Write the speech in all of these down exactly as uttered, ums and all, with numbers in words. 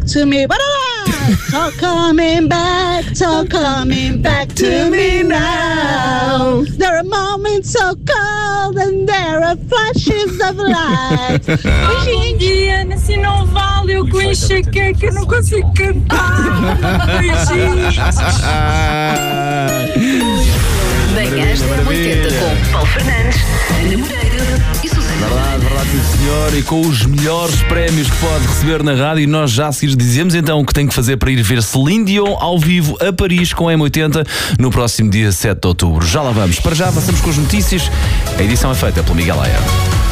back to me. So coming back, so coming back to me now. There are moments so cold and there are flashes of light. Bom dia, nasci não vale, eu com enxaqueca não consigo cantar. Beijinhos. Manhãs da oitenta com Paulo Fernandes, Ana Moreira e Susana. Verdade, verdade, sim, senhor. E com os melhores prémios que pode receber na rádio, nós já a seguir dizemos então o que tem que fazer para ir ver Celine Dion ao vivo a Paris com a M oitenta no próximo dia sete de outubro. Já lá vamos. Para já avançamos com as notícias. A edição é feita pelo Miguel Aia.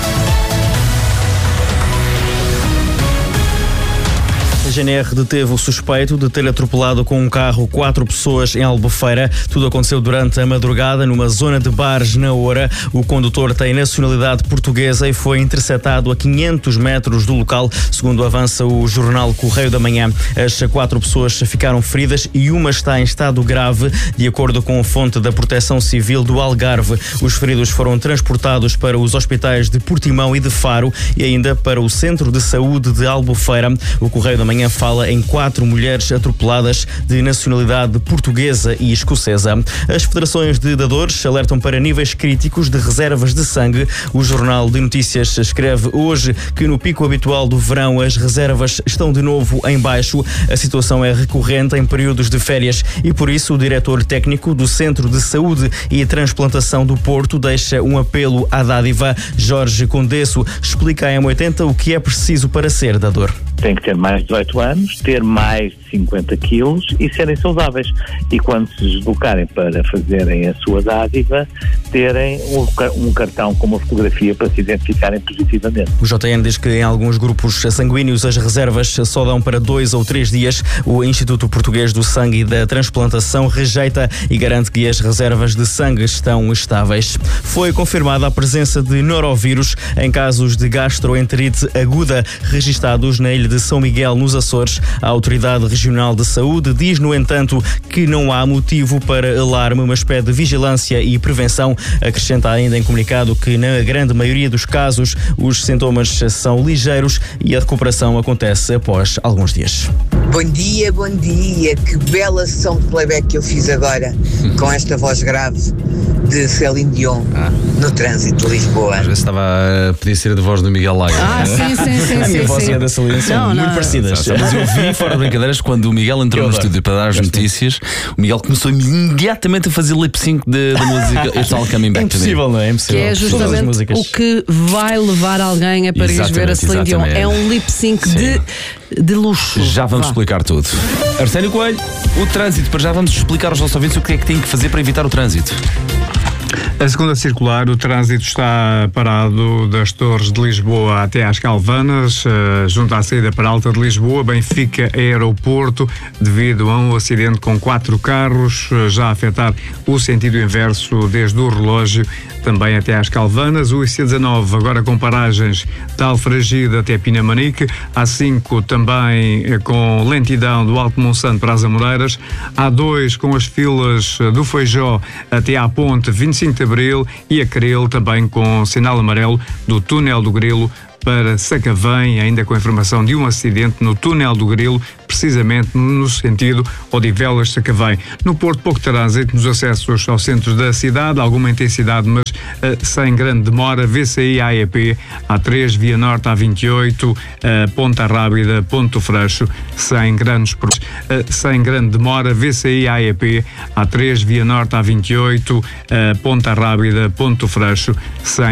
A G N R deteve o suspeito de ter atropelado com um carro quatro pessoas em Albufeira. Tudo aconteceu durante a madrugada numa zona de bares na Oura. O condutor tem nacionalidade portuguesa e foi interceptado a quinhentos metros do local, segundo avança o jornal Correio da Manhã. As quatro pessoas ficaram feridas e uma está em estado grave, de acordo com a fonte da Proteção Civil do Algarve. Os feridos foram transportados para os hospitais de Portimão e de Faro e ainda para o Centro de Saúde de Albufeira. O Correio da Manhã fala em quatro mulheres atropeladas de nacionalidade portuguesa e escocesa. As federações de dadores alertam para níveis críticos de reservas de sangue. O Jornal de Notícias escreve hoje que no pico habitual do verão as reservas estão de novo em baixo. A situação é recorrente em períodos de férias e por isso o diretor técnico do Centro de Saúde e Transplantação do Porto deixa um apelo à dádiva. Jorge Condesso explica à M oitenta o que é preciso para ser dador. Tem que ter mais de dezoito anos, ter mais de cinquenta quilos e serem saudáveis. E quando se deslocarem para fazerem a sua dádiva, terem um, um cartão com uma fotografia para se identificarem positivamente. O J N diz que em alguns grupos sanguíneos as reservas só dão para dois ou três dias. O Instituto Português do Sangue e da Transplantação rejeita e garante que as reservas de sangue estão estáveis. Foi confirmada a presença de norovírus em casos de gastroenterite aguda registados na ilha de São Miguel, nos Açores. A Autoridade Regional de Saúde diz, no entanto, que não há motivo para alarme, mas pede vigilância e prevenção. Acrescenta ainda em comunicado que, na grande maioria dos casos, os sintomas são ligeiros e a recuperação acontece após alguns dias. Bom dia, bom dia. Que bela sessão de playback que eu fiz agora, com esta voz grave de Celine Dion, ah. no trânsito de Lisboa. Às vezes estava a podia ser a voz do Miguel Aia. Ah, sim, sim, sim. A minha sim, voz sim. e a da Celine são não, muito não. parecidas. Mas eu vi, fora de brincadeiras, quando o Miguel entrou no estúdio para dar as notícias, o Miguel começou imediatamente a fazer lip sync da música It's All Coming Back É impossível, não é? É Que impossível. é justamente o que vai levar alguém a Paris Exatamente, ver a Celine Dion. exatamente. É um lip sync de, de luxo. Já vamos Vá. explicar tudo. Arsénio Coelho, o trânsito. Para já vamos explicar aos nossos ouvintes o que é que têm que fazer para evitar o trânsito. A segunda circular, o trânsito está parado das Torres de Lisboa até às Calvanas, junto à saída para Alta de Lisboa, Benfica Aeroporto, devido a um acidente com quatro carros, já a afetar o sentido inverso desde o relógio também até às Calvanas. O I C dezanove agora com paragens de Alfragide até Pinamanique, A cinco também com lentidão do Alto Monsanto para as Amoreiras, A dois com as filas do Feijó até à ponte vinte e cinco de Abril e a Cril também com sinal amarelo do Túnel do Grilo para Sacavém, ainda com a informação de um acidente no Túnel do Grilo, precisamente no sentido Odivelas-Sacavém. No Porto, pouco trânsito nos acessos ao centro da cidade, alguma intensidade, mas uh, sem grande demora. V C I A E P, A três, Via Norte, A vinte e oito, uh, Ponta Rábida, Ponto Freixo, sem grandes problemas. Uh, sem grande demora. V C I A E P, A três, Via Norte, A vinte e oito, uh, Ponta Rábida, Ponto Freixo, sem